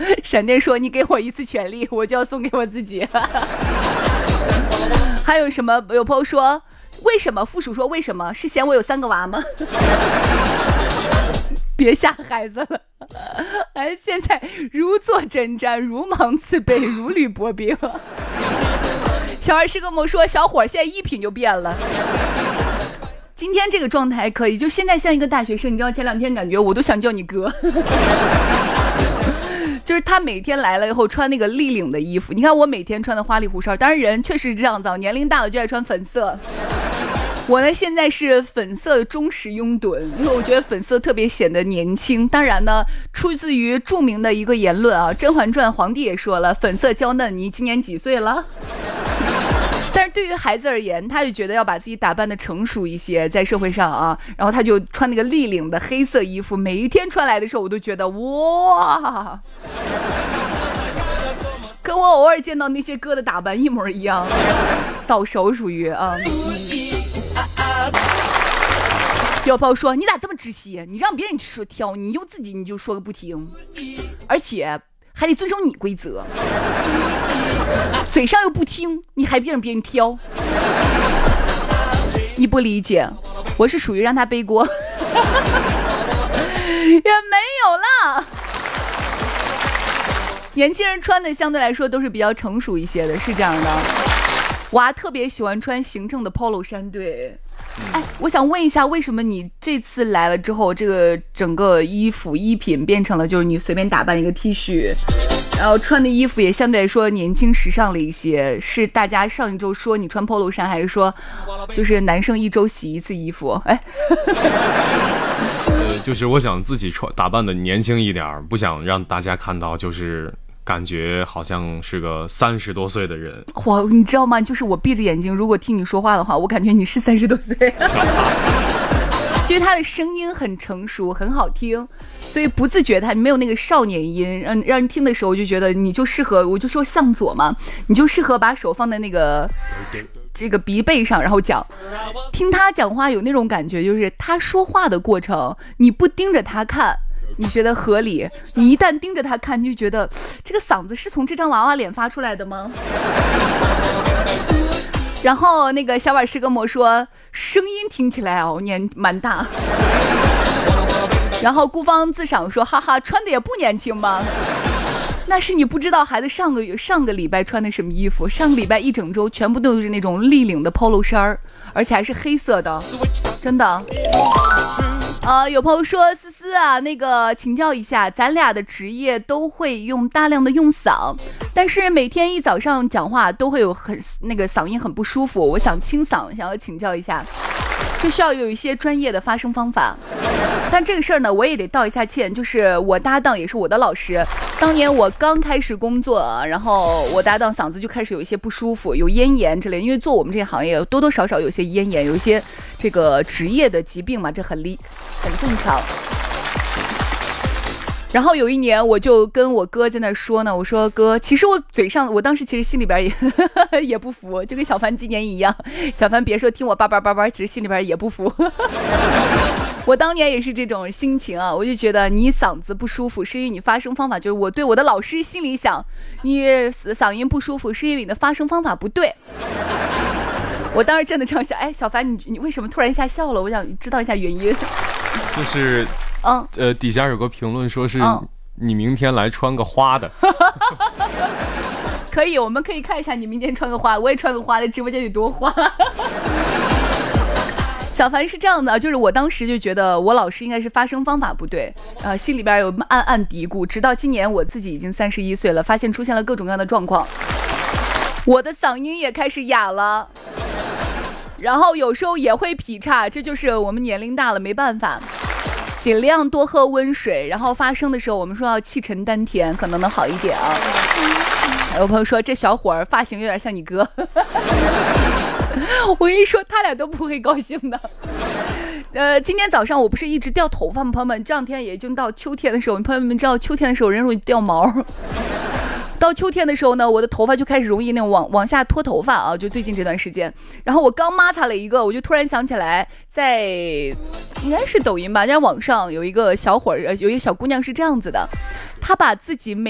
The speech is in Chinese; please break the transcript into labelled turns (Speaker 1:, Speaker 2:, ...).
Speaker 1: 闪电说你给我一次权利，我就要送给我自己。还有什么？有朋友说为什么？附属说为什么？是嫌我有3个娃吗？别吓孩子了。哎，现在如坐针毡，如芒刺背，如履薄冰。小二师跟我说，小伙现在衣品就变了。今天这个状态还可以，就现在像一个大学生，你知道前2天感觉我都想叫你哥。就是他每天来了以后穿那个立领的衣服，你看我每天穿的花里胡哨，当然人确实是这样子，年龄大了就爱穿粉色。我呢现在是粉色的忠实拥趸，因为我觉得粉色特别显得年轻。当然呢，出自于著名的一个言论啊，《甄嬛传》皇帝也说了，粉色娇嫩，你今年几岁了？但是对于孩子而言，他就觉得要把自己打扮的成熟一些，在社会上啊，然后他就穿那个立领的黑色衣服，每一天穿来的时候，我都觉得哇。跟我偶尔见到那些哥的打扮一模一样，早熟属于啊。有朋友说你咋这么直系？你让别人说挑，你又自己你就说个不听，而且还得遵守你规则，嘴上又不听，你还别人挑。你不理解，我是属于让他背锅。也没有啦。年轻人穿的相对来说都是比较成熟一些的，是这样的。娃特别喜欢穿行政的 polo 衫，对。哎，我想问一下，为什么你这次来了之后，这个整个衣品变成了就是你随便打扮一个 T 恤，然后穿的衣服也相对来说年轻时尚了一些？是大家上一周说你穿 polo 衫，还是说就是男生1周洗1次衣服？哎，
Speaker 2: 就是我想自己打扮的年轻一点，不想让大家看到就是感觉好像是个30多岁的人。
Speaker 1: 哇，你知道吗？就是我闭着眼睛，如果听你说话的话，我感觉你是30多岁。就是他的声音很成熟，很好听，所以不自觉他没有那个少年音，让人听的时候就觉得你就适合，我就说向左嘛，你就适合把手放在那个这个鼻背上，然后讲。听他讲话有那种感觉，就是他说话的过程，你不盯着他看，你觉得合理，你一旦盯着他看，你就觉得这个嗓子是从这张娃娃脸发出来的吗？然后那个小婉师跟我说，声音听起来年蛮大。然后孤芳自赏说，哈哈，穿的也不年轻吧？那是你不知道孩子上个礼拜穿的什么衣服，上个礼拜一整周全部都是那种立领的 polo 衫，而且还是黑色的，真的。有朋友说，思思啊，那个请教一下，咱俩的职业都会用大量的用嗓，但是每天一早上讲话都会有那个嗓音很不舒服，我想清嗓，想要请教一下，就需要有一些专业的发声方法。但这个事儿呢，我也得道一下歉，就是我搭档也是我的老师，当年我刚开始工作，然后我搭档嗓子就开始有一些不舒服，有咽炎之类，因为做我们这个行业多多少少有些咽炎，有一些这个职业的疾病嘛，这很正常。然后有一年我就跟我哥在那说呢，我说哥，其实我嘴上，我当时其实心里边也不服，就跟小凡今年一样，小凡别说听我叭叭叭叭，其实心里边也不服。我当年也是这种心情啊，我就觉得你嗓子不舒服是因为你发声方法，就是我对我的老师心里想，你嗓音不舒服是因为你的发声方法不对。我当时真的这样想，哎，小凡你为什么突然一下笑了？我想知道一下原因。
Speaker 2: 就是底下有个评论说是你明天来穿个花的。
Speaker 1: 可以，我们可以看一下你明天穿个花，我也穿个花，在直播间里多花。小凡是这样的，就是我当时就觉得我老师应该是发声方法不对，心里边有暗暗嘀咕，直到今年我自己已经31岁了，发现出现了各种各样的状况，我的嗓音也开始哑了，然后有时候也会劈叉，这就是我们年龄大了没办法，尽量多喝温水，然后发声的时候我们说要气沉丹田，可能能好一点啊。有朋友说这小伙儿发型有点像你哥。我跟你说他俩都不会高兴的。今天早上我不是一直掉头发吗？朋友们，这两天也就到秋天的时候，朋友们知道秋天的时候人容易掉毛，到秋天的时候呢，我的头发就开始容易那种往下脱头发啊，就最近这段时间。然后我刚抹擦了一个，我就突然想起来，在应该是抖音吧，在网上有一个小伙儿，有一个小姑娘是这样子的，她把自己